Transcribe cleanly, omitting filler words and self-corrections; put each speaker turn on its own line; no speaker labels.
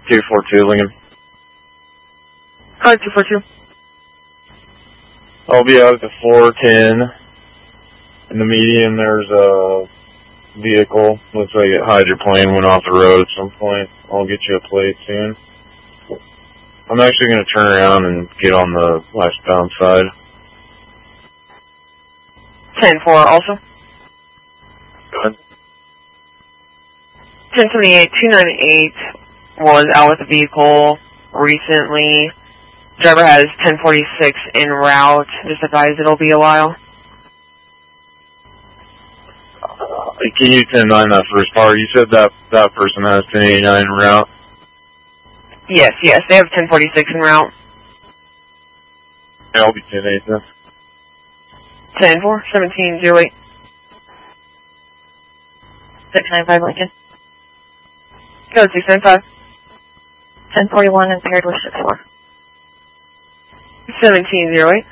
242 Lincoln.
Hi, 242.
I'll be out at the 410. In the median, there's a vehicle. Looks like a hydroplane went off the road at some point. I'll get you a plate soon. I'm actually going to turn around and get on the westbound side.
10-4 also.
Go ahead.
1078, 298 was out with the vehicle recently. Driver has 1046 en route. Just advise it'll be a while.
Can you 10-9 that first part? You said that person has 1089 en route.
Yes, they have 1046 en route.
Yeah, I'll be 10-8 then.
10-4, 1708. 695 Lincoln. Code 695.
1041 and paired with 64.
1708.